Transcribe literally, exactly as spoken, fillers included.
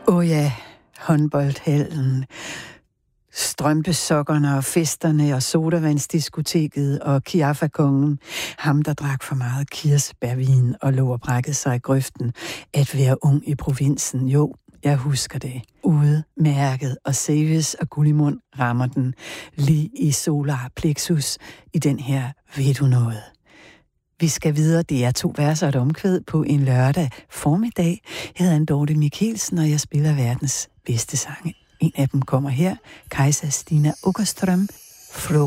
Åh oh ja, håndboldhallen, strømpesokkerne og festerne og sodavandsdiskoteket og Kiaffa-kongen. Ham, der drak for meget kirsebærvin og lå og brækkede sig i grøften. At være ung i provinsen, jo, jeg husker det. Ude, mærket og Savius og Gullimund rammer den lige i solar plexus i den her ved du noget. Vi skal videre, det er to verser og et omkvæd på en lørdag formiddag. Jeg hedder Dorte Mikkelsen, og jeg spiller verdens bedste sange. En af dem kommer her, Kajsa Stina Åkerström, Frå